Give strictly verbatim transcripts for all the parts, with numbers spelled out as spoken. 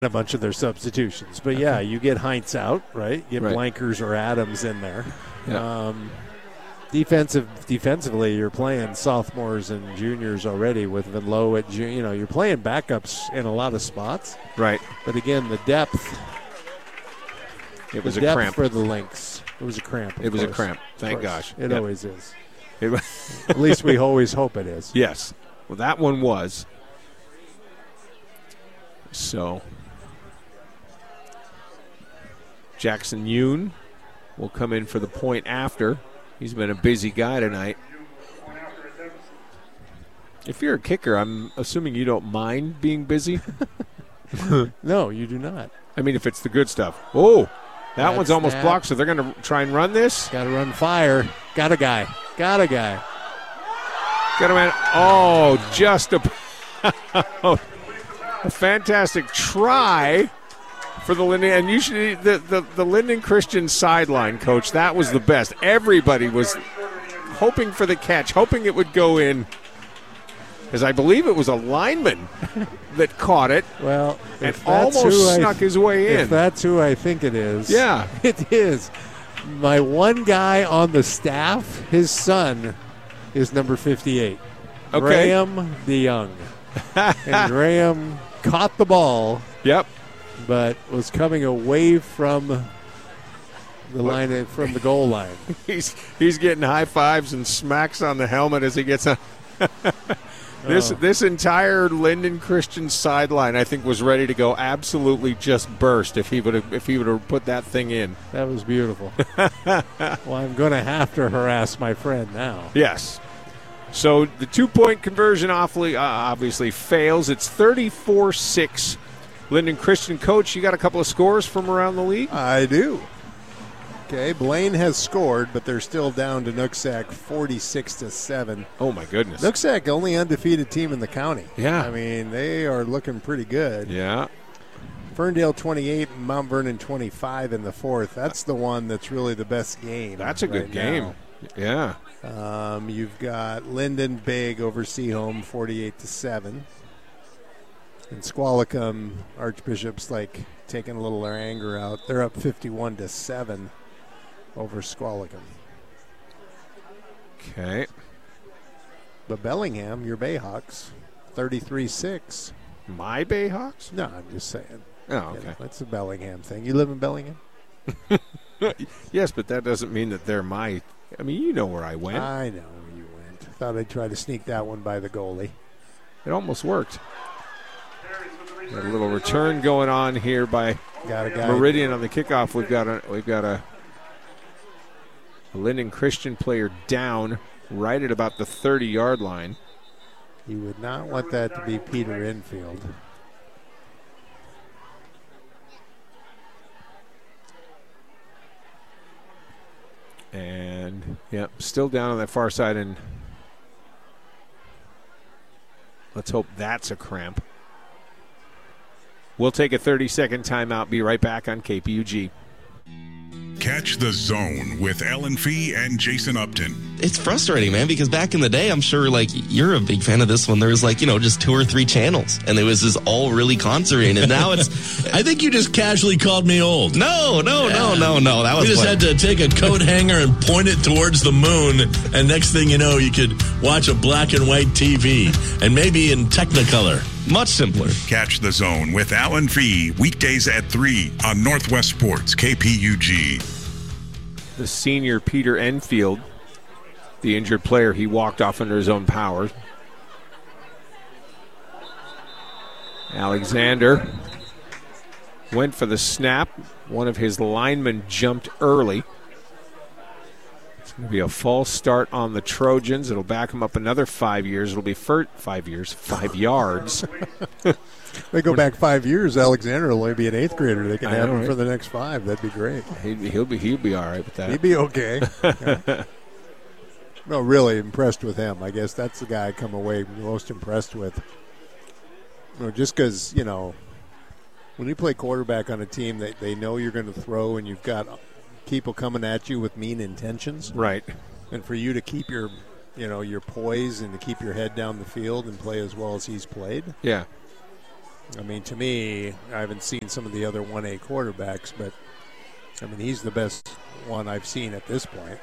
a bunch of their substitutions. But, yeah, you get Heinz out, right? You get Right. Blankers or Adams in there. Yeah. Um, defensive, defensively, you're playing sophomores and juniors already with Venlo at junior. You know, you're playing backups in a lot of spots. Right. But, again, the depth, It was the a depth cramp. for the Lynx. It was a cramp. of It was a course. cramp. Thank Of course. gosh. It Yep. always is. It wa- At least we always hope it is. Yes. Well, that one was. So, Jackson Yoon will come in for the point after. He's been a busy guy tonight. If you're a kicker, I'm assuming you don't mind being busy. No, you do not. I mean, if it's the good stuff. Oh, that That's one's almost that. blocked, so they're going to try and run this. Got to run fire. Got a guy. Got a guy. Got him at, oh, just a, a fantastic try for the Linden. And usually the, the, the Linden Christian sideline, coach, that was the best. Everybody was hoping for the catch, hoping it would go in. Because I believe it was a lineman that caught it Well, and if that's almost who I- snuck his way in. If that's who I think it is. Yeah. It is. My one guy on the staff, his son, is number fifty-eight. Okay. Graham DeYoung. And Graham caught the ball, Yep. but was coming away from the line, from the goal line. He's he's getting high fives and smacks on the helmet as he gets on. This Oh. this entire Linden Christian sideline, I think, was ready to go. Absolutely, just burst if he would have if he would have put that thing in. That was beautiful. Well, I'm going to have to harass my friend now. Yes. So the two point conversion awfully uh, obviously fails. It's thirty-four six. Linden Christian. Coach, you got a couple of scores from around the league? I do. Okay, Blaine has scored, but they're still down to Nooksack forty-six to seven. Oh my goodness. Nooksack, only undefeated team in the county. Yeah. I mean, they are looking pretty good. Yeah. Ferndale twenty-eight and Mount Vernon twenty-five in the fourth. That's the one that's really the best game. That's a good right game. Yeah. now. Um, you've got Linden Big over Seaholm forty-eight to seven. And Squalicum, Archbishop's like taking a little of their anger out. They're up fifty-one to seven over Squalicum. Okay. But Bellingham, your Bayhawks, thirty-three six. My Bayhawks? No, I'm just saying. Oh, You okay. know, that's a Bellingham thing. You live in Bellingham? Yes, but that doesn't mean that they're my. I mean, you know where I went. I know where you went. Thought I'd try to sneak that one by the goalie. It almost worked. Got a little return going on here by Got a guy. Meridian on the kickoff. We've got a we've got a, a Linden Christian player down right at about the thirty-yard line. You would not want that to be Peter Enfield. And yep, still down on that far side. And let's hope that's a cramp. We'll take a thirty-second timeout. Be right back on K P U G. Catch the Zone with Ellen Fee and Jason Upton. It's frustrating, man, because back in the day, I'm sure, like, you're a big fan of this one. There was, like, you know, just two or three channels, and it was just all really concentrated. Now it's... I think you just casually called me old. No, no, no, no, no. That was You just what- had to take a coat hanger and point it towards the moon, and next thing you know, you could watch a black and white T V, and maybe in Technicolor. much simpler. Catch the Zone with Alan Fee weekdays at three on Northwest Sports K P U G. The senior Peter Enfield, the injured player, he walked off under his own power. Alexander went for the snap. One of his linemen jumped early. It's going to be a false start on the Trojans. It'll back them up another five years. It'll be for five years, five yards. They go back five years. Alexander will only be an eighth grader. They can I have know, him right? for the next five. That'd be great. He'd be, he'll be he'll be all right with that. He'd be okay. Yeah. No, really impressed with him. I guess that's the guy I come away most impressed with. You know, just because, you know, when you play quarterback on a team, they, they know you're going to throw and you've got people coming at you with mean intentions. Right. And for you to keep your, you know, your poise and to keep your head down the field and play as well as he's played. Yeah. I mean, to me, I haven't seen some of the other one A quarterbacks, but, I mean, he's the best one I've seen at this point.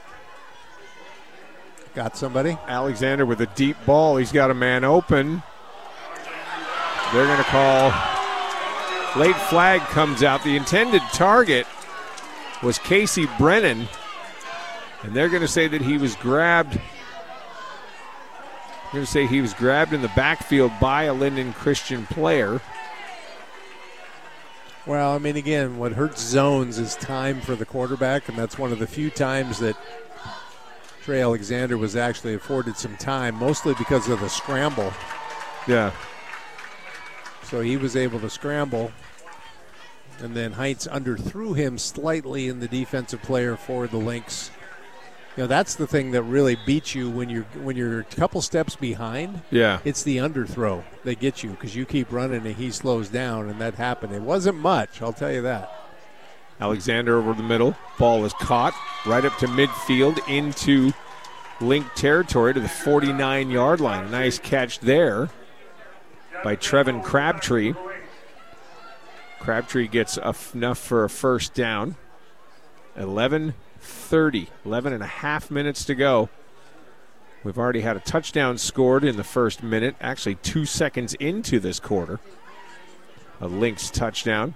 Got somebody? Alexander with a deep ball. He's got a man open. They're going to call. Late flag comes out. The intended target was Casey Brennan, and they're going to say that he was grabbed. They're going to say he was grabbed in the backfield by a Linden Christian player. Well, I mean, again, what hurts zones is time for the quarterback, and that's one of the few times that Trey Alexander was actually afforded some time, mostly because of the scramble. Yeah. So he was able to scramble, and then Heinz underthrew him slightly in the defensive player for the Lynx. You know, that's the thing that really beats you when you're when you're a couple steps behind. Yeah. It's the underthrow that gets you because you keep running and he slows down, and that happened. It wasn't much, I'll tell you that. Alexander over the middle. Ball is caught right up to midfield into Link territory to the forty-nine-yard line. A nice catch there by Trevin Crabtree. Crabtree gets enough for a first down. eleven thirty, eleven and a half minutes to go. We've already had a touchdown scored in the first minute, actually two seconds into this quarter. A Lynx touchdown.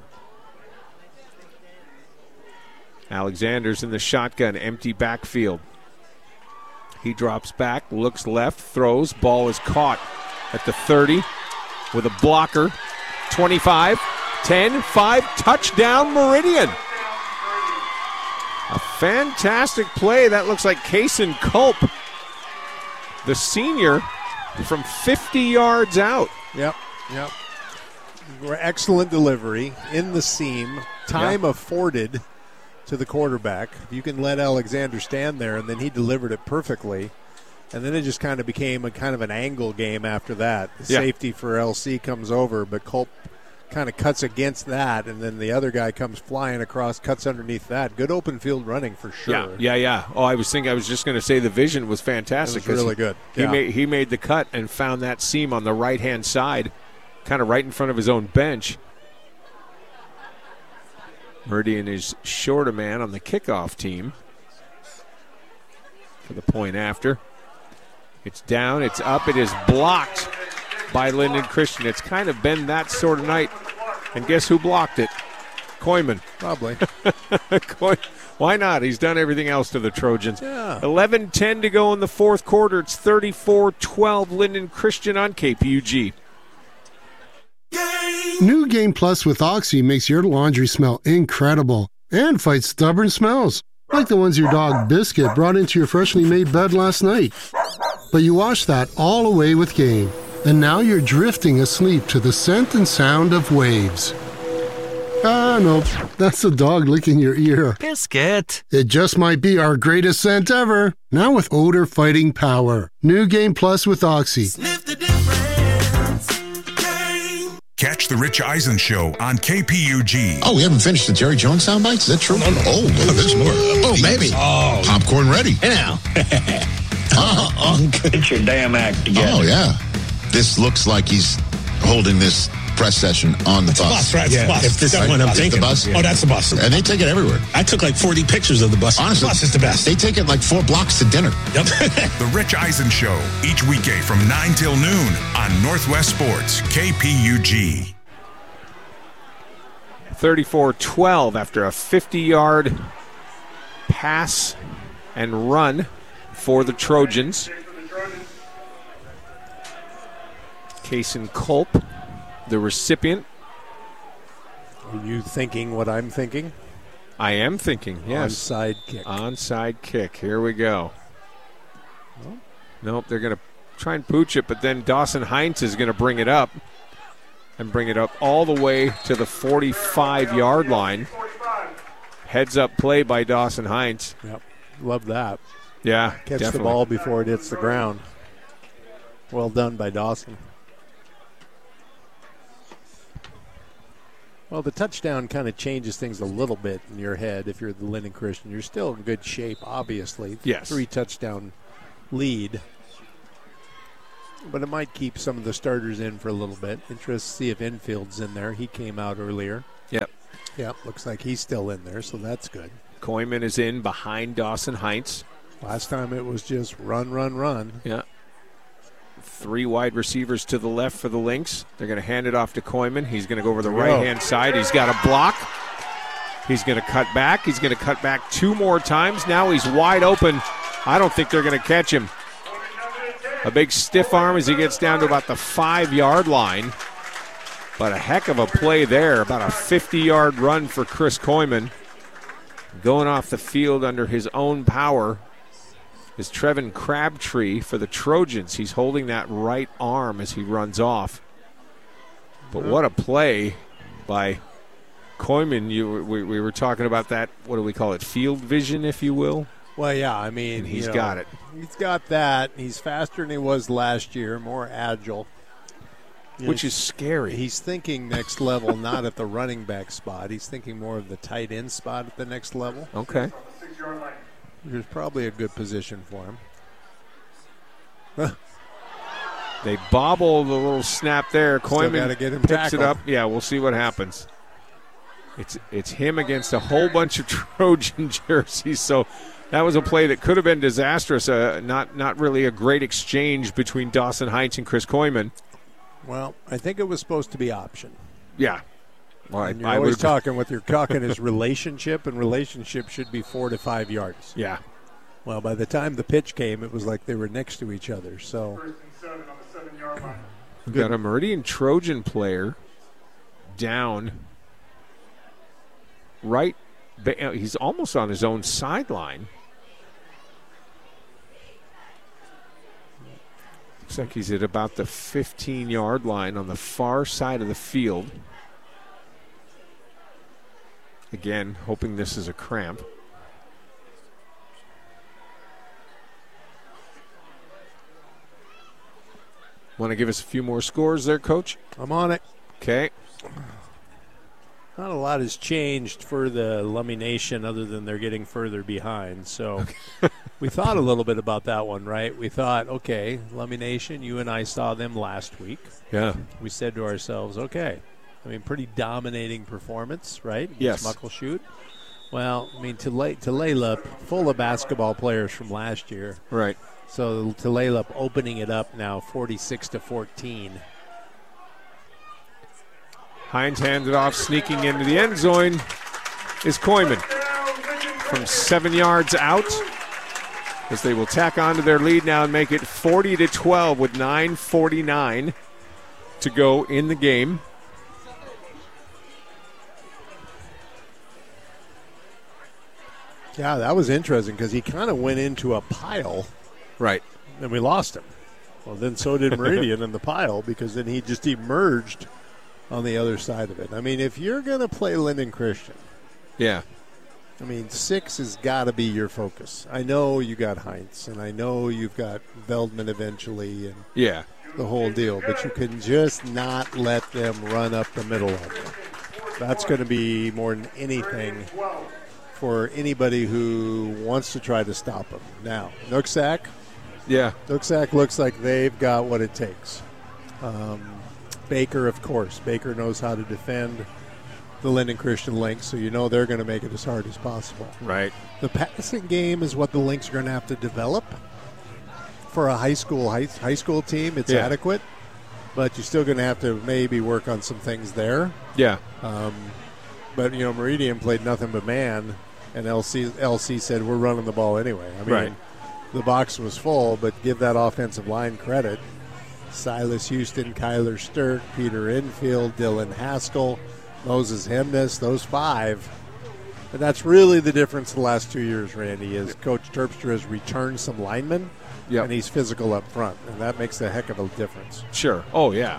Alexander's in the shotgun, empty backfield. He drops back, looks left, throws. Ball is caught at the thirty with a blocker. twenty-five, ten, five, touchdown Meridian. A fantastic play. That looks like Kason Culp, the senior, from fifty yards out. Yep, yep. Excellent delivery in the seam. Time yep. afforded to the quarterback. You can let Alexander stand there, and then he delivered it perfectly. And then it just kind of became a kind of an angle game after that. The yeah. safety for L C comes over, but Culp kind of cuts against that, and then the other guy comes flying across, cuts underneath that. Good open field running for sure. Yeah, yeah, yeah. Oh, I was thinking, I was just going to say the vision was fantastic. It was really good. He, yeah. made, he made the cut and found that seam on the right-hand side, kind of right in front of his own bench. Meridian is short a man on the kickoff team for the point after. It's down, it's up, it is blocked by Linden Christian. It's kind of been that sort of night. And guess who blocked it? Koyman. Probably. Koy- Why not? He's done everything else to the Trojans. Yeah. eleven ten to go in the fourth quarter. It's thirty-four twelve Linden Christian on K P U G. New Game Plus with Oxy makes your laundry smell incredible and fights stubborn smells, like the ones your dog Biscuit brought into your freshly made bed last night. But you wash that all away with Game, and now you're drifting asleep to the scent and sound of waves. Ah, nope, that's the dog licking your ear. Biscuit. It just might be our greatest scent ever, now with odor-fighting power. New Game Plus with Oxy. Sniff the difference. Game. Catch the Rich Eisen Show on K P U G. Oh, we haven't finished the Jerry Jones sound bites? Is that true? No, no. Oh, no, there's more. Oh, maybe. Oh. Popcorn ready. Hey, now. uh-huh. Get your damn act together. Oh, yeah. This looks like he's holding this press session on the It's bus. the bus, right? It's yeah. the bus. If this That's is what I'm the thinking. bus? Oh, that's the bus. And they take it everywhere. I took like forty pictures of the bus. Honestly, the bus is the best. They take it like four blocks to dinner. Yep. The Rich Eisen Show, each weekday from nine till noon on Northwest Sports, K P U G. thirty-four twelve after a fifty-yard pass and run for the Trojans. Kason Culp, the recipient. Are you thinking what I'm thinking? I am thinking, yes. Onside kick. Onside kick. Here we go. Well, nope, they're going to try and pooch it, but then Dawson Heinz is going to bring it up and bring it up all the way to the forty-five-yard line. Heads up play by Dawson Heinz. Yep, love that. Yeah, Catch definitely. the ball before it hits the ground. Well done by Dawson. Well, the touchdown kind of changes things a little bit in your head if you're the Linden Christian. You're still in good shape, obviously. Yes. Three touchdown lead. but it might keep some of the starters in for a little bit. Interested to see if Infield's in there. He came out earlier. Yep. Yep, looks like he's still in there, so that's good. Koyman is in behind Dawson Heinz. Last time it was just run, run, run. Yeah. Three wide receivers to the left for the Lynx. They're going to hand it off to Koyman. He's going to go over the right-hand side. He's got a block. He's going to cut back. He's going to cut back two more times. Now he's wide open. I don't think they're going to catch him. A big stiff arm as he gets down to about the five-yard line. But a heck of a play there. About a fifty-yard run for Chris Koyman. Going off the field under his own power is Trevin Crabtree for the Trojans. He's holding that right arm as he runs off. But what a play by Koyman. You, we, we were talking about that, what do we call it, field vision, if you will? Well, yeah, I mean, And he's you know, got it. He's got that. He's faster than he was last year, more agile. You know, Which is scary. He's thinking next level, not at the running back spot. He's thinking more of the tight end spot at the next level. Okay. There's probably a good position for him. They bobble the little snap there. Still Koyman gotta get him picks tackled. it up. Yeah, we'll see what happens. It's it's him against a whole bunch of Trojan jerseys. So that was a play that could have been disastrous. Uh, not not really a great exchange between Dawson Heinz and Chris Koyman. Well, I think it was supposed to be option. Yeah. Well, And you're I, I always would talking what you're talking is relationship, and relationship should be four to five yards. Yeah. Well, by the time the pitch came, it was like they were next to each other. So We've got a Meridian Trojan player down right. ba- He's almost on his own sideline. Looks like he's at about the fifteen-yard line on the far side of the field. Again, hoping this is a cramp. Want to give us a few more scores there, Coach? I'm on it. Okay. Not a lot has changed for the Lummi Nation other than they're getting further behind. So we thought a little bit about that one, right? We thought, okay, Lummi Nation, you and I saw them last week. Yeah. We said to ourselves, okay, I mean, pretty dominating performance, right? Yes. Muckleshoot. Well, I mean, Tule- Tulalip, full of basketball players from last year. Right. So Tulalip opening it up now, forty-six to fourteen. Hines hands it off, sneaking into the end zone is Koyman from seven yards out, as they will tack on to their lead now and make it forty to twelve with nine forty-nine to go in the game. Yeah, that was interesting because he kind of went into a pile. Right. And we lost him. Well, then so did Meridian in the pile because then he just emerged on the other side of it. I mean, if you're going to play Linden Christian, Yeah. I mean, six has got to be your focus. I know you got Heinz, and I know you've got Veldman eventually and Yeah. the whole deal, but you can just not let them run up the middle of you. That's going to be more than anything for anybody who wants to try to stop them. Now, Nooksack, Yeah. Nooksack looks like they've got what it takes. Um, Baker, of course. Baker knows how to defend the Linden Christian Lynx, so you know they're going to make it as hard as possible. Right. The passing game is what the Lynx are going to have to develop. For a high school high, high school team, it's Yeah. adequate, but you're still going to have to maybe work on some things there. Yeah. Um, but, you know, Meridian played nothing but man, and L C L C said, we're running the ball anyway. I mean, Right. the box was full, but give that offensive line credit. Silas Houston, Kyler Sturk, Peter Infield, Dylan Haskell, Moses Hemnes, those five. And that's really the difference the last two years, Randy, is Coach Terpstra has returned some linemen, Yep. and he's physical up front, and that makes a heck of a difference. Sure. Oh, yeah.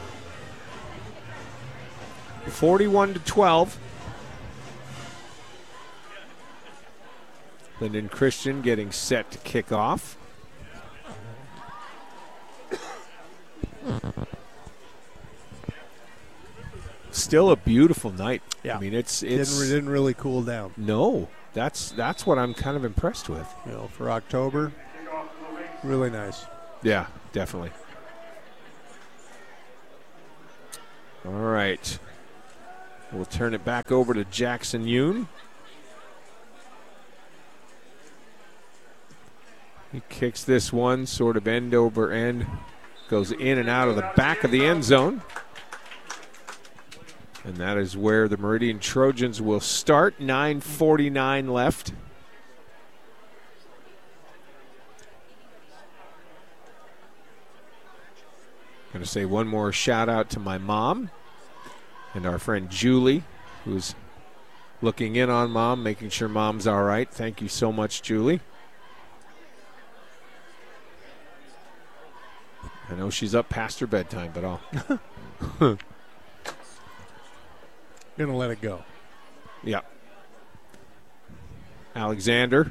forty-one to twelve. Linden Christian getting set to kick off. Still a beautiful night. Yeah. I mean, it's it's Didn't, didn't really cool down. no. That's that's what I'm kind of impressed with. You know, for October, really nice. Yeah, definitely. All right. We'll turn it back over to Jackson Yoon. He kicks this one sort of end over end. Goes in and out of the back of the end zone. And that is where the Meridian Trojans will start. nine forty-nine left. Going to say one more shout out to my mom and our friend Julie, who's looking in on Mom, making sure Mom's all right. Thank you so much, Julie. I know she's up past her bedtime, but I'll... Going to let it go. Yeah. Alexander.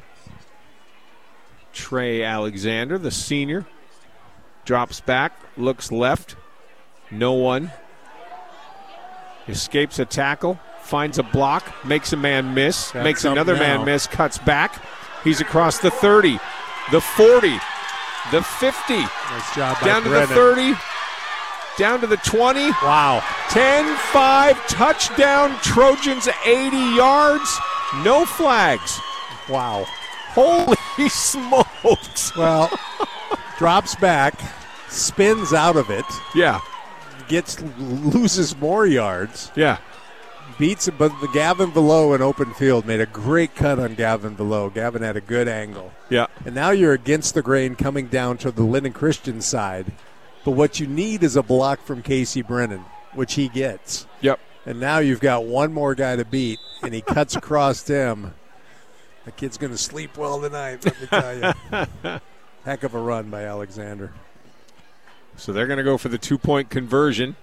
Trey Alexander, the senior. Drops back, looks left. No one. Escapes a tackle, finds a block, makes a man miss, That's makes up another now. man miss, cuts back. He's across the thirty, the forty, the fifty. Nice job by Down to Brennan. the thirty, down to the twenty. Wow. ten five, touchdown, Trojans eighty yards, no flags. Wow. Holy smokes. Well, drops back, spins out of it, Yeah, gets loses more yards, yeah. beats it, but the Gavin Below in open field made a great cut on Gavin Below. Gavin had a good angle. Yeah. And now you're against the grain coming down to the Linden Christian side. But what you need is a block from Casey Brennan, which he gets. Yep. And now you've got one more guy to beat, and he cuts across him. The kid's going to sleep well tonight, let me tell you. Heck of a run by Alexander. So they're going to go for the two-point conversion.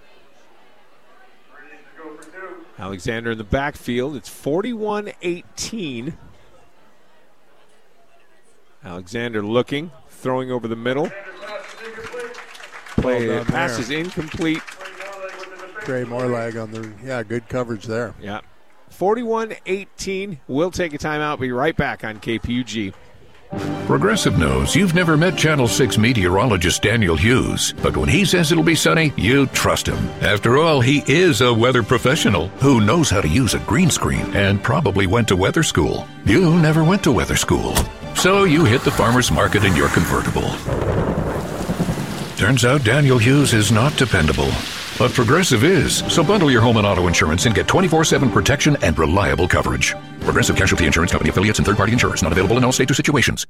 Alexander in the backfield. It's forty-one eighteen. Alexander looking, throwing over the middle. Play Well done pass there. is incomplete. Trey Morlag on the, yeah, good coverage there. Yeah. forty-one eighteen. We'll take a timeout. Be right back on K P U G. Progressive knows you've never met Channel six meteorologist Daniel Hughes, but when he says it'll be sunny, you trust him. After all, he is a weather professional who knows how to use a green screen and probably went to weather school. You never went to weather school, so you hit the farmer's market in your convertible. Turns out Daniel Hughes is not dependable, but Progressive is. So bundle your home and auto insurance and get twenty-four seven protection and reliable coverage. Progressive Casualty Insurance Company affiliates and third-party insurers not available in all states or situations.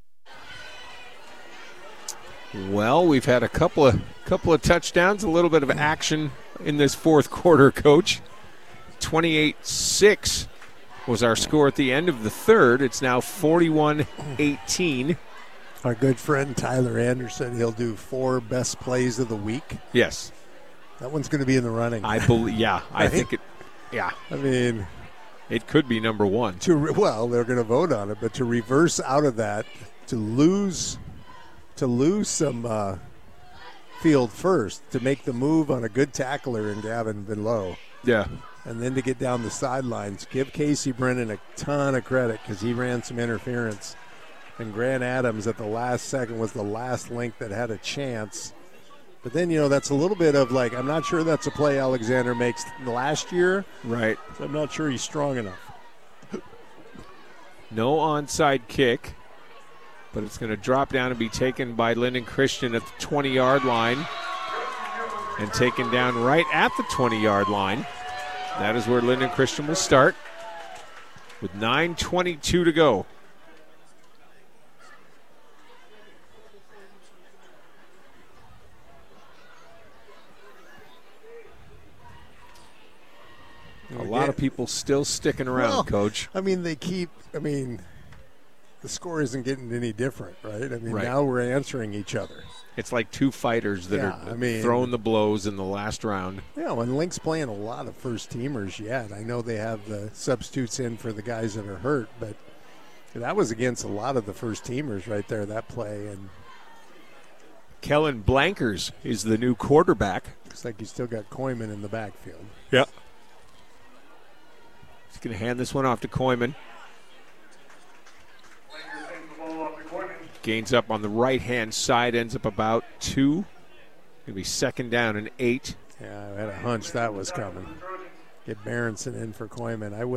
Well, we've had a couple of couple of touchdowns, a little bit of action in this fourth quarter, Coach. twenty-eight six was our score at the end of the third. It's now forty-one eighteen. Our good friend Tyler Anderson, he'll do four best plays of the week. Yes. That one's going to be in the running. I believe, yeah, I Right? think it, yeah. I mean, it could be number one. To re- well, they're going to vote on it, but to reverse out of that, to lose, to lose some uh, field first, to make the move on a good tackler in Gavin Below, Yeah. and then to get down the sidelines. Give Casey Brennan a ton of credit because he ran some interference, and Grant Adams at the last second was the last link that had a chance. But then, you know, that's a little bit of like, I'm not sure that's a play Alexander makes last year. Right. So I'm not sure he's strong enough. No onside kick, but it's going to drop down and be taken by Linden Christian at the twenty-yard line and taken down right at the twenty-yard line. That is where Linden Christian will start with nine twenty-two to go. A lot of people still sticking around, Well, Coach. I mean, they keep, I mean, the score isn't getting any different, right? I mean, Right. now we're answering each other. It's like two fighters that Yeah, are I mean- throwing the blows in the last round. Yeah, when Link's playing a lot of first teamers yet. I know they have the substitutes in for the guys that are hurt, but that was against a lot of the first teamers right there, that play. And Kellen Blankers is the new quarterback. looks like you still got Koyman in the backfield. Yep. He's going to hand this one off to Koyman. Gains up on the right-hand side, ends up about two. Going to be second down and eight. Yeah, I had a hunch that was coming. Get Berenson in for Koyman. I would.